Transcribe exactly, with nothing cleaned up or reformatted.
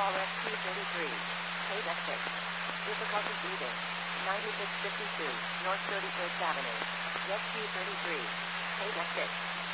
call S Q thirty-three. Paid at six. Difficulty breathing. ninety-six fifty-two, North thirty-first Avenue. S Q thirty-three. Paid at six.